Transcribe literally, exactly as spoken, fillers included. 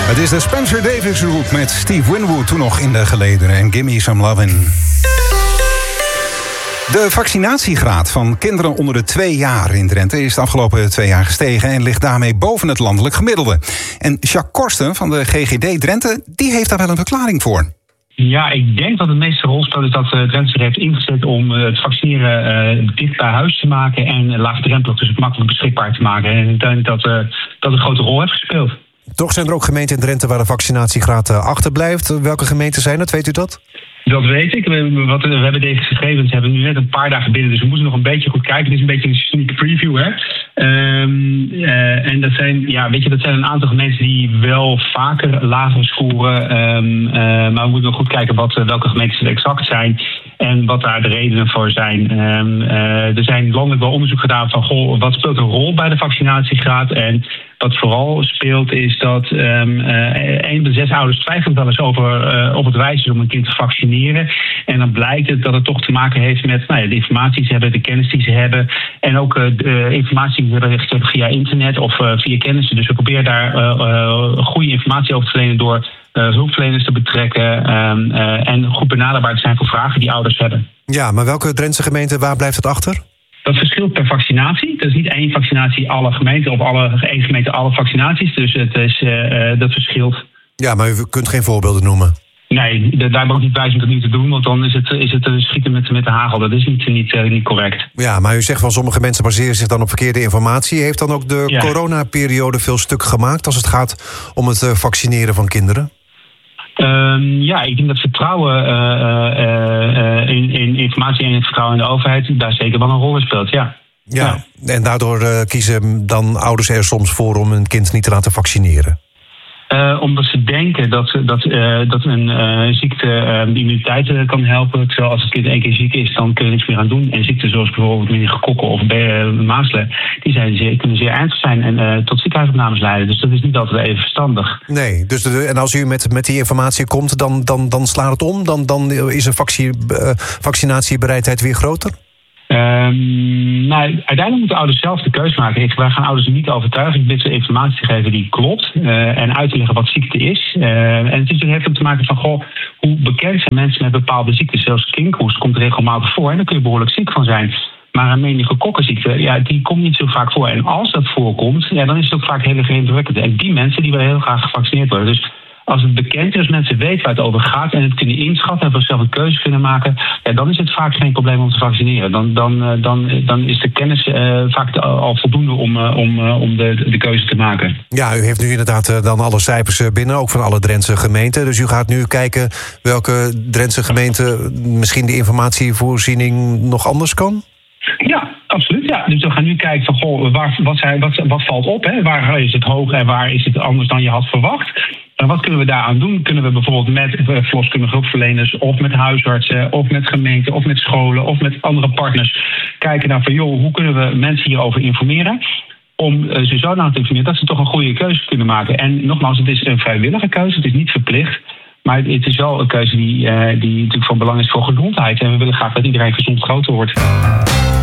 Het is de Spencer Davis Route met Steve Winwood, toen nog in de gelederen, en Gimme Some Lovin'. De vaccinatiegraad van kinderen onder de twee jaar in Drenthe is de afgelopen twee jaar gestegen en ligt daarmee boven het landelijk gemiddelde. En Jacques Korsten van de G G D Drenthe, die heeft daar wel een verklaring voor. Ja, ik denk dat het meeste rol speelt is dat uh, Drenthe zich heeft ingezet om uh, het vaccineren uh, dicht bij huis te maken en laagdrempelig, dus het makkelijk beschikbaar te maken. En ik denk dat uh, dat een grote rol heeft gespeeld. Toch zijn er ook gemeenten in Drenthe waar de vaccinatiegraad uh, achterblijft. Welke gemeenten zijn dat? Weet u dat? Dat weet ik. We, wat, we hebben deze gegevens hebben we nu net een paar dagen binnen, dus we moeten nog een beetje goed kijken. Het is een beetje een sneak preview, hè. Um, uh, en dat zijn, ja, weet je, dat zijn een aantal gemeenten die wel vaker lager scoren. Um, uh, maar we moeten nog goed kijken wat, uh, welke gemeenten het exact zijn en wat daar de redenen voor zijn. Um, uh, er zijn landelijk wel onderzoek gedaan van, goh, wat speelt een rol bij de vaccinatiegraad? En wat vooral speelt is dat um, uh, een op de zes ouders twijfelt wel eens over uh, of het wijs is om een kind te vaccineren. En dan blijkt het dat het toch te maken heeft met nou ja, de informatie die ze hebben, de kennis die ze hebben. En ook uh, de informatie die ze hebben via internet of uh, via kennissen. Dus we proberen daar uh, uh, goede informatie over te verlenen door uh, hulpverleners te betrekken. Um, uh, en goed benaderbaar te zijn voor vragen die ouders hebben. Ja, maar welke Drentse gemeente, waar blijft het achter? Dat verschilt per vaccinatie. Dat is niet één vaccinatie alle gemeenten of alle, één gemeente alle vaccinaties. Dus het is, uh, dat verschilt. Ja, maar u kunt geen voorbeelden noemen. Nee, daar ben ik ook niet wijs om dat niet te doen, want dan is het, is het schieten met, met de hagel. Dat is niet, niet, uh, niet correct. Ja, maar u zegt van sommige mensen baseren zich dan op verkeerde informatie. Heeft dan ook de ja. coronaperiode veel stuk gemaakt als het gaat om het uh, vaccineren van kinderen? Um, ja, ik denk dat vertrouwen uh, uh, uh, in, in informatie en het vertrouwen in de overheid daar zeker wel een rol in speelt, ja. Ja, ja. En daardoor uh, kiezen dan ouders er soms voor om hun kind niet te laten vaccineren? Uh, omdat ze denken dat, dat, uh, dat een uh, ziekte uh, de immuniteit uh, kan helpen. Terwijl als het kind één keer ziek is, dan kun je niks meer aan doen. En ziekten zoals bijvoorbeeld meningokokken of uh, mazelen, die zijn zeer, kunnen zeer ernstig zijn en uh, tot ziekenhuisopnames leiden. Dus dat is niet altijd even verstandig. Nee, dus de, en als u met, met die informatie komt, dan, dan, dan slaat het om? Dan, dan is een vaccin, uh, vaccinatiebereidheid weer groter? Um, nou, uiteindelijk moeten ouders zelf de keuze maken. Ik, wij gaan ouders niet overtuigen dit soort informatie te geven die klopt. Uh, en uit te leggen wat ziekte is. Uh, en het is, heeft ook te maken van, goh, hoe bekend zijn mensen met bepaalde ziekten. Zelfs kinkhoest komt regelmatig voor en daar kun je behoorlijk ziek van zijn. Maar een meningokokkenziekte, ja, die komt niet zo vaak voor. En als dat voorkomt, ja, dan is het ook vaak heel erg indrukwekkend. En die mensen die willen heel graag gevaccineerd worden. Dus als het bekend is, als mensen weten waar het over gaat en het kunnen inschatten en voor zelf een keuze kunnen maken, ja, dan is het vaak geen probleem om te vaccineren. Dan, dan, dan, dan is de kennis uh, vaak de, al voldoende om, uh, om, uh, om de, de keuze te maken. Ja, u heeft nu inderdaad uh, dan alle cijfers binnen, ook van alle Drentse gemeenten. Dus u gaat nu kijken welke Drentse gemeente misschien de informatievoorziening nog anders kan? Ja, absoluut. Ja. Dus we gaan nu kijken van, goh, waar, wat, zijn, wat, wat valt op? Hè? Waar is het hoog en waar is het anders dan je had verwacht? En wat kunnen we daaraan doen? Kunnen we bijvoorbeeld met verloskundige hulpverleners of met huisartsen of met gemeenten of met scholen of met andere partners kijken naar van, joh, hoe kunnen we mensen hierover informeren? Om uh, ze zo nou te informeren dat ze toch een goede keuze kunnen maken. En nogmaals, het is een vrijwillige keuze, het is niet verplicht. Maar het is wel een keuze die, uh, die natuurlijk van belang is voor gezondheid. En we willen graag dat iedereen gezond groter wordt.